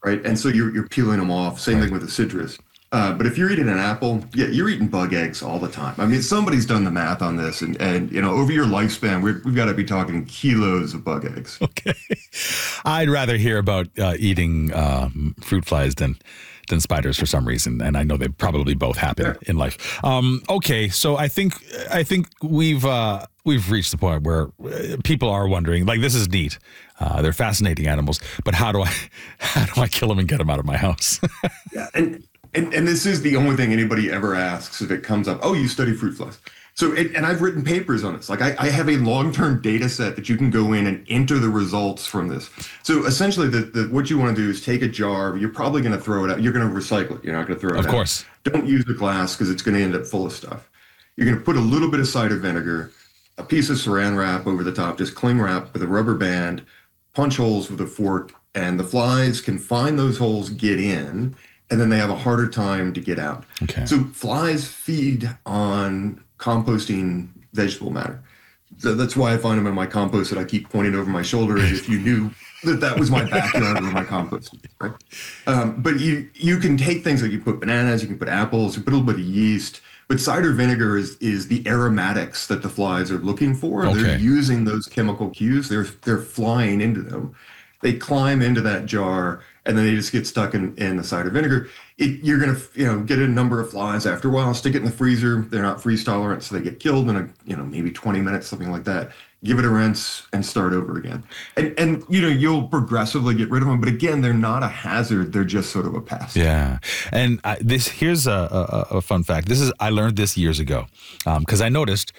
right? And so you're peeling them off. Same thing with the citrus. But if you're eating an apple, yeah, you're eating bug eggs all the time. I mean, somebody's done the math on this, and over your lifespan, we've got to be talking kilos of bug eggs. Okay, I'd rather hear about eating fruit flies than spiders for some reason, and I know they probably both happen in life. Okay, so I think we've reached the point where people are wondering, like, this is neat. They're fascinating animals, but how do I kill them and get them out of my house? Yeah, and this is the only thing anybody ever asks if it comes up. Oh, you study fruit flies. So, and I've written papers on this. Like I have a long-term data set that you can go in and enter the results from this. So essentially what you want to do is take a jar, you're probably going to throw it out. You're going to recycle it. You're not going to throw it out. Of course. Don't use the glass because it's going to end up full of stuff. You're going to put a little bit of cider vinegar, a piece of saran wrap over the top, just cling wrap with a rubber band, punch holes with a fork, and the flies can find those holes, get in, and then they have a harder time to get out. Okay. So flies feed on composting vegetable matter. So that's why I find them in my compost that I keep pointing over my shoulder as if you knew that was my backyard or my compost, right? But you can take things like you put bananas, you can put apples, you put a little bit of yeast, but cider vinegar is the aromatics that the flies are looking for. Okay. They're using those chemical cues. They're flying into them. They climb into that jar and then they just get stuck in the cider vinegar. You're going to get a number of flies after a while, stick it in the freezer. They're not freeze tolerant, so they get killed in maybe 20 minutes, something like that. Give it a rinse and start over again. And you'll progressively get rid of them. But again, they're not a hazard. They're just sort of a pest. Yeah. And here's a fun fact. I learned this years ago because I noticed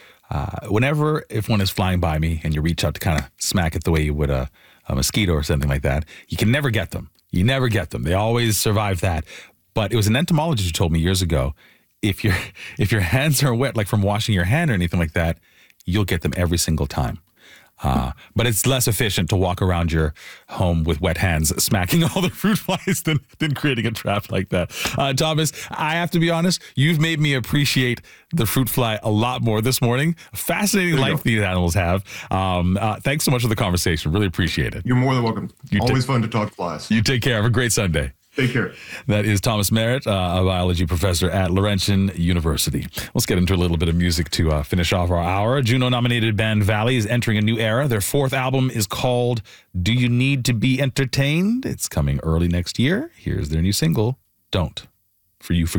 if one is flying by me and you reach out to kind of smack it the way you would a mosquito or something like that, you can never get them. You never get them. They always survive that. But it was an entomologist who told me years ago, if your hands are wet, like from washing your hand or anything like that, you'll get them every single time. But it's less efficient to walk around your home with wet hands, smacking all the fruit flies than creating a trap like that. Thomas, I have to be honest, you've made me appreciate the fruit fly a lot more this morning. Fascinating life these animals have. Thanks so much for the conversation. Really appreciate it. You're more than welcome. Always fun to talk flies. You take care. Have a great Sunday. Take care. That is Thomas Merritt, a biology professor at Laurentian University. Let's get into a little bit of music to finish off our hour. Juno-nominated band Valley is entering a new era. Their fourth album is called Do You Need to Be Entertained? It's coming early next year. Here's their new single, Don't. For you, for